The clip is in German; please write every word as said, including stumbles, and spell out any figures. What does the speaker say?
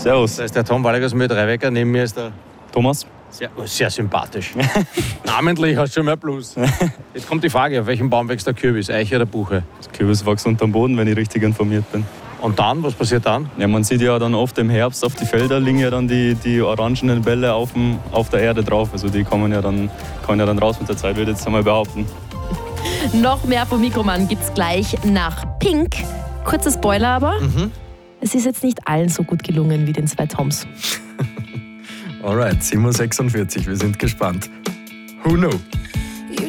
Servus. Das ist der Tom Wallegers mit Dreiwecker. Neben mir ist der Thomas. sehr, sehr sympathisch. Namentlich hast du schon mehr Plus. Jetzt kommt die Frage, auf welchem Baum wächst der Kürbis? Eiche oder Buche? Das Kürbis wächst unterm Boden, wenn ich richtig informiert bin. Und dann, was passiert dann? Ja, man sieht ja dann oft im Herbst auf die Felder liegen ja dann die, die orangenen Bälle auf, dem, auf der Erde drauf. Also die kommen ja dann, kommen ja dann raus mit der Zeit, würde ich jetzt einmal behaupten. Noch mehr vom Mikroman gibt's gleich nach Pink. Kurzer Spoiler aber. Mhm. Es ist jetzt nicht allen so gut gelungen wie den zwei Toms. Alright, sieben Uhr sechsundvierzig, wir sind gespannt. Who know?